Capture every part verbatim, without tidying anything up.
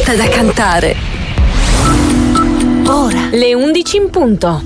fatta da cantare. Ora. Le undici in punto.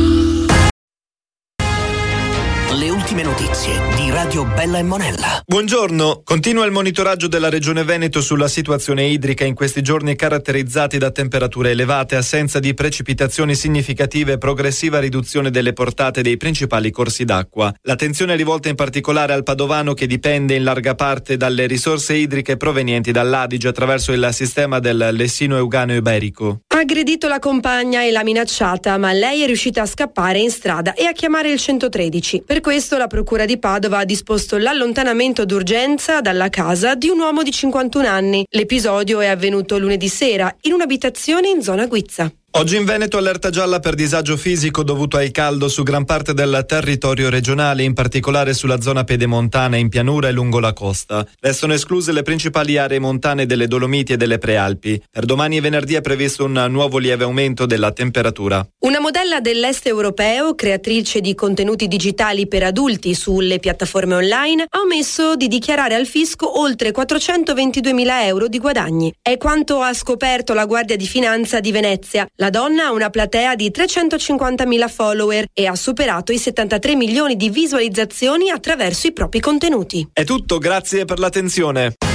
Le ultime notizie di Radio Bella e Monella. Buongiorno. Continua il monitoraggio della Regione Veneto sulla situazione idrica in questi giorni caratterizzati da temperature elevate, assenza di precipitazioni significative e progressiva riduzione delle portate dei principali corsi d'acqua. L'attenzione è rivolta in particolare al Padovano, che dipende in larga parte dalle risorse idriche provenienti dall'Adige attraverso il sistema del Lessino Euganeo Iberico. Ha aggredito la compagna e l'ha minacciata, ma lei è riuscita a scappare in strada e a chiamare il centotredici. Per questo la Procura di Padova ha disposto l'allontanamento d'urgenza dalla casa di un uomo di cinquantuno anni. L'episodio è avvenuto lunedì sera in un'abitazione in zona Guizza. Oggi in Veneto allerta gialla per disagio fisico dovuto al caldo su gran parte del territorio regionale, in particolare sulla zona pedemontana, in pianura e lungo la costa. Restano escluse le principali aree montane delle Dolomiti e delle Prealpi. Per domani e venerdì è previsto un nuovo lieve aumento della temperatura. Una modella dell'est europeo, creatrice di contenuti digitali per adulti sulle piattaforme online, ha omesso di dichiarare al fisco oltre quattrocentoventiduemila euro di guadagni. È quanto ha scoperto la Guardia di Finanza di Venezia. La donna ha una platea di trecentocinquantamila follower e ha superato i settantatré milioni di visualizzazioni attraverso i propri contenuti. È tutto, grazie per l'attenzione.